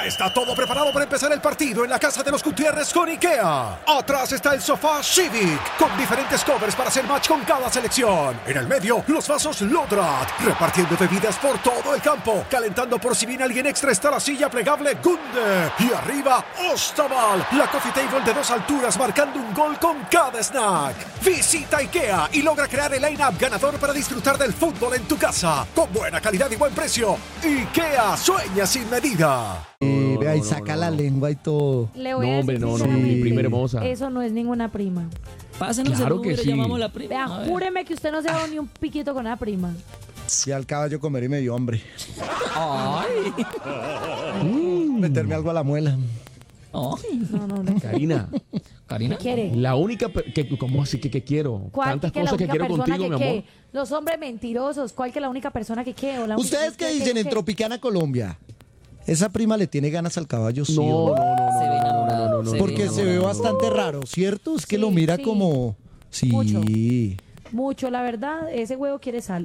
Ya está todo preparado para empezar el partido en la casa de los Gutiérrez con IKEA. Atrás está el sofá Civic, con diferentes covers para hacer match con cada selección. En el medio, los vasos Lodrat, repartiendo bebidas por todo el campo. Calentando por si viene alguien extra está la silla plegable Gunde. Y arriba, Ostaval, la coffee table de 2 alturas marcando un gol con cada snack. Visita IKEA y logra crear el line-up ganador para disfrutar del fútbol en tu casa. Con buena calidad y buen precio. IKEA, sueña sin medida. Vea, y saca la lengua y todo. Le voy a decir no, sinceramente, mi prima hermosa. Eso no es ninguna prima. Pásenos Claro el que número, sí. llamamos a la prima. Vea, A ver. júreme que usted no se ha dado ni un piquito con una prima. Fui al caballo a comer y me dio hambre. Ay. Meterme algo a la muela. Ay. No. Karina, Karina. ¿Qué quiere? la única... ¿Cómo así que quiero? ¿Cuál Tantas que la cosas que única quiero persona contigo, mi que amor. qué? Los hombres mentirosos. ¿Cuál que la única persona que qué? O la única ¿Ustedes qué que dicen en Tropicana Colombia? ¿Esa prima le tiene ganas al caballo? Sí o No, no? Se ve enamorado. no, Porque se ve enamorado. bastante raro, ¿cierto? Es que Sí, lo mira sí. como... Sí. Mucho. Mucho, la verdad. Ese huevo quiere sal.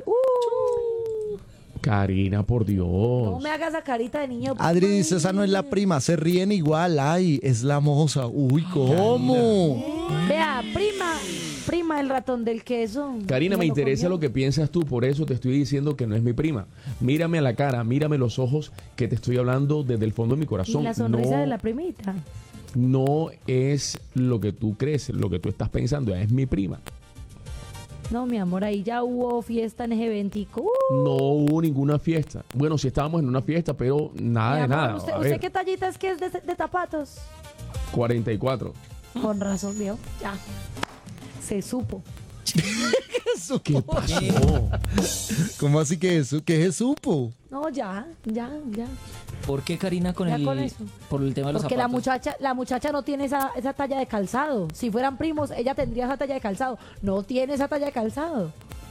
Karina, por Dios. No me hagas esa carita de niño. Adri dice, esa no es la prima, se ríen igual, ay, es la moza. Uy, ¿cómo? Vea, prima el ratón del queso. Karina, me interesa lo que piensas tú, por eso te estoy diciendo que no es mi prima. Mírame a la cara, mírame los ojos, que te estoy hablando desde el fondo de mi corazón. Y la sonrisa No- de la primita. No es lo que tú crees, lo que tú estás pensando, es mi prima. No, mi amor, ahí ya hubo fiesta en ese eventico. No hubo ninguna fiesta. Bueno, sí estábamos en una fiesta, pero nada Mi de amor, nada. ¿Usted, A usted ver, qué tallita es que es de zapatos? 44. Con razón, vio. Ya. Se supo. ¿Qué pasó? ¿Cómo así que eso? ¿Qué se supo? No, ya. ¿Por qué Karina con Ya el con eso. por el tema de los Porque zapatos? la muchacha no tiene esa talla de calzado. Si fueran primos, ella tendría esa talla de calzado. No tiene esa talla de calzado.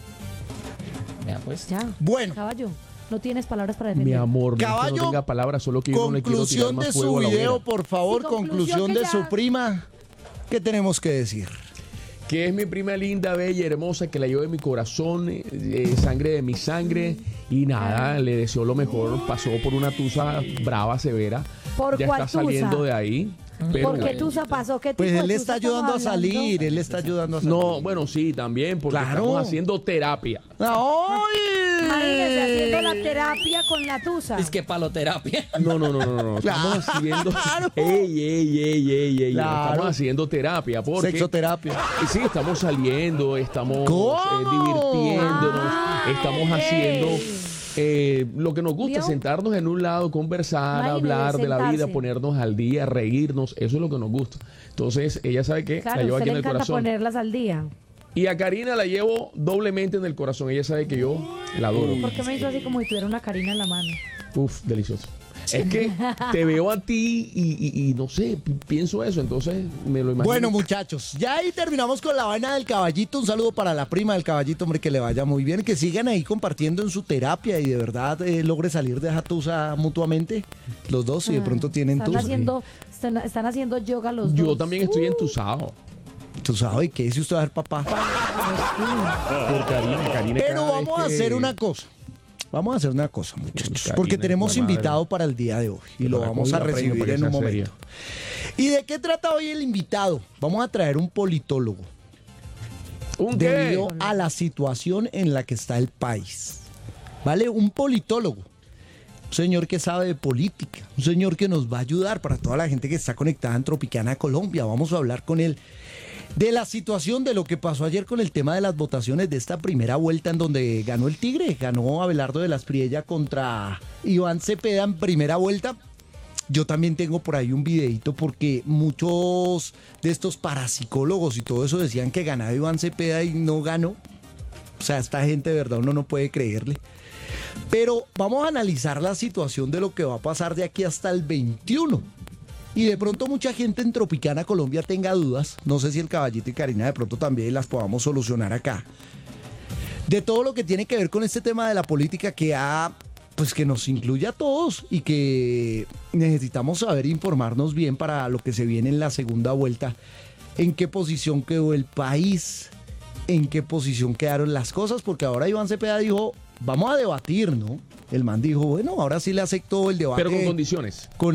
Vea, pues. Ya. Bueno. Caballo, no tienes palabras para Mi defender. amor, no es que Caballo, no tenga palabras, solo que yo no le quiero tirar Conclusión más de su fuego a la video, hoguera. por favor, Sí, conclusión conclusión de que su ya- prima. ¿Qué tenemos que decir? Que es mi prima linda, bella, hermosa, que la llevo en mi corazón, sangre de mi sangre. Y nada, le deseo lo mejor. Pasó por una tusa brava, severa. ¿Por Ya cuál está saliendo tusa? de ahí. Pero ¿Por qué bueno. tusa pasó? ¿Qué Pues tipo él de le tusa está ayudando a estamos hablando? salir, él le está ayudando a salir. No, bueno, sí, también, porque Claro. estamos haciendo terapia. Imagínese haciendo la ¡Ay! terapia con la tusa. Es que paloterapia. No. Estamos haciendo. Claro. Ey. Claro. Estamos haciendo terapia. Porque. Sexoterapia. Y sí, estamos saliendo, estamos ¿Cómo? divirtiéndonos, Ay, estamos haciendo lo que nos gusta, ¿Vio? sentarnos en un lado, conversar, Imagínese, hablar de la vida, sentarse. ponernos al día, reírnos, eso es lo que nos gusta. Entonces, ella sabe que la Claro, llevo usted aquí en le el encanta corazón. ponerlas al día. Y a Karina la llevo doblemente en el corazón, ella sabe que yo la adoro. ¿Por qué me hizo así como si tuviera una Karina en la mano? Uf, delicioso. Es que te veo a ti y no sé, pienso eso, entonces me lo imagino. Bueno, muchachos, ya ahí terminamos con la vaina del caballito. Un saludo para la prima del caballito, hombre, que le vaya muy bien. Que sigan ahí compartiendo en su terapia y de verdad logre salir de esa tusa mutuamente. Los dos, si de pronto tienen Están tusa. están haciendo yoga los dos. Yo también estoy entusado Tú sabes, ¿qué dice usted va a ser papá? por Karina. Pero cada vez vamos a que- hacer una cosa. Vamos a hacer una cosa, muchachos. Karina, Porque tenemos la madre. invitado para el día de hoy. Y Que lo la vamos a coja y la recibir premio para en que un sea momento. ¿Y de qué trata hoy el invitado? Vamos a traer un politólogo. ¿Un qué? Debido a la situación en la que está el país. ¿Vale? Un politólogo. Un señor que sabe de política. Un señor que nos va a ayudar para toda la gente que está conectada en Tropicana Colombia. Vamos a hablar con él de la situación, de lo que pasó ayer con el tema de las votaciones de esta primera vuelta en donde ganó el Tigre. Ganó Abelardo de la Espriella contra Iván Cepeda en primera vuelta. Yo también tengo por ahí un videito porque muchos de estos parapsicólogos y todo eso decían que ganaba Iván Cepeda y no ganó. O sea, esta gente de verdad uno no puede creerle. Pero vamos a analizar la situación de lo que va a pasar de aquí hasta el 21. Y de pronto mucha gente en Tropicana Colombia tenga dudas. No sé si el Caballito y Karina de pronto también las podamos solucionar acá. De todo lo que tiene que ver con este tema de la política pues que nos incluye a todos y que necesitamos saber informarnos bien para lo que se viene en la segunda vuelta. ¿En qué posición quedó el país? ¿En qué posición quedaron las cosas? Porque ahora Iván Cepeda dijo, vamos a debatir, ¿no? El man dijo, bueno, ahora sí le aceptó el debate. Pero con condiciones.